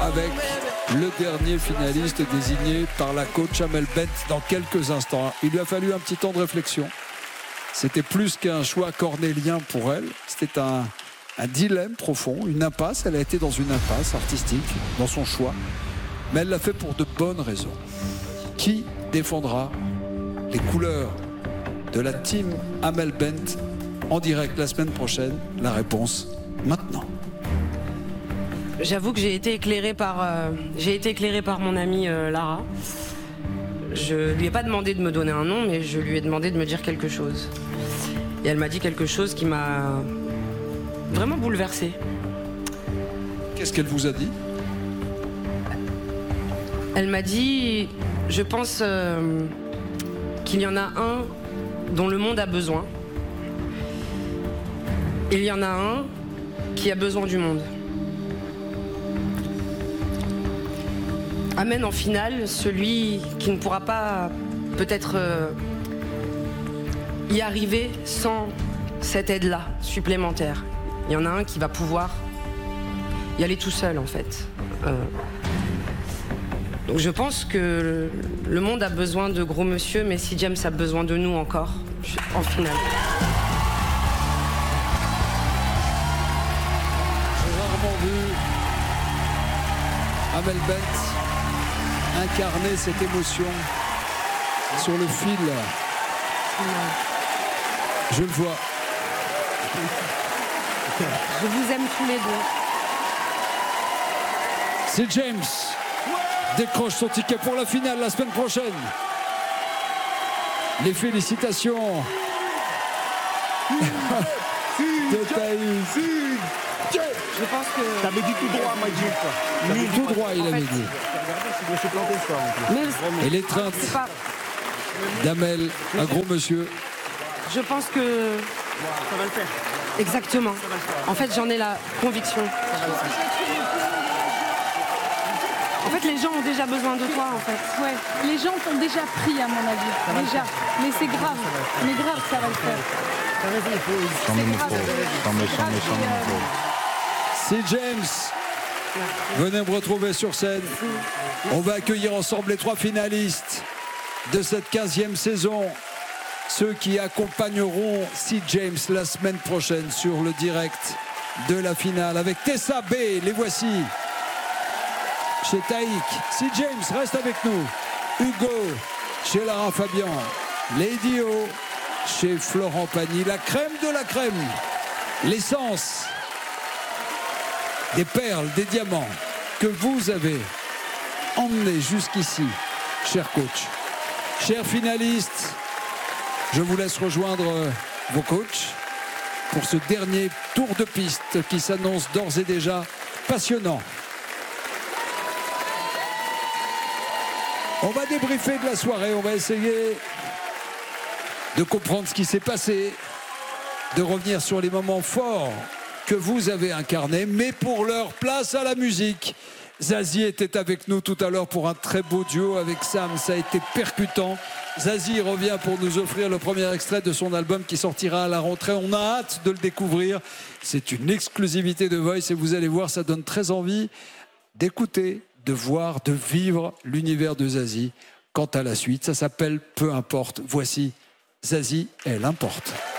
avec le dernier finaliste désigné par la coach Amel Bent dans quelques instants. Il lui a fallu un petit temps de réflexion. C'était plus qu'un choix cornélien pour elle. C'était un dilemme profond, une impasse. Elle a été dans une impasse artistique dans son choix. Mais elle l'a fait pour de bonnes raisons. Qui défendra les couleurs de la team Amel Bent en direct la semaine prochaine? La réponse maintenant. J'avoue que j'ai été éclairée par mon amie Lara. Je lui ai pas demandé de me donner un nom, mais je lui ai demandé de me dire quelque chose. Et elle m'a dit quelque chose qui m'a vraiment bouleversée. Qu'est-ce qu'elle vous a dit? Elle m'a dit, je pense qu'il y en a un dont le monde a besoin. Et il y en a un qui a besoin du monde. Amène en finale celui qui ne pourra pas peut-être y arriver sans cette aide-là supplémentaire. Il y en a un qui va pouvoir y aller tout seul en fait. Donc je pense que le monde a besoin de gros monsieur, mais si James a besoin de nous encore en finale. J'ai rarement vu Amel Bent incarner cette émotion sur le fil. Je le vois. Je vous aime tous les deux. C'est James décroche son ticket pour la finale la semaine prochaine. Les félicitations de Thaïs. Je pense que... T'avais dit tout droit, Magic. Tout droit, il avait dit. Je me suis planté ce soir en plus. Et l'étreinte d'Amel, un gros monsieur. Je pense que... Ça va le faire. Exactement. En fait, j'en ai la conviction. En fait, les gens ont déjà besoin de toi, en fait. Ouais, les gens t'ont déjà pris, à mon avis. Déjà. Mais c'est grave. Mais grave, ça va le faire. T'as raison, il faut... Sans mes micros. C'est James. Venez me retrouver sur scène. On va accueillir ensemble les 3 finalistes de cette 15e saison. Ceux qui accompagneront C. James la semaine prochaine sur le direct de la finale avec Tessa B. Les voici. Chez Taïk, C. James reste avec nous. Hugo chez Lara Fabian. Lady O chez Florent Pagny. La crème de la crème. L'essence des perles, des diamants que vous avez emmenés jusqu'ici, cher coach. Chers finalistes, je vous laisse rejoindre vos coachs pour ce dernier tour de piste qui s'annonce d'ores et déjà passionnant. On va débriefer de la soirée, on va essayer de comprendre ce qui s'est passé, de revenir sur les moments forts que vous avez incarnés, mais pour l'heure, place à la musique. Zazie était avec nous tout à l'heure pour un très beau duo avec Sam, ça a été percutant. Zazie revient pour nous offrir le premier extrait de son album qui sortira à la rentrée. On a hâte de le découvrir. C'est une exclusivité de Voice et vous allez voir, ça donne très envie d'écouter, de voir, de vivre l'univers de Zazie. Quant à la suite, ça s'appelle Peu importe. Voici Zazie, elle importe.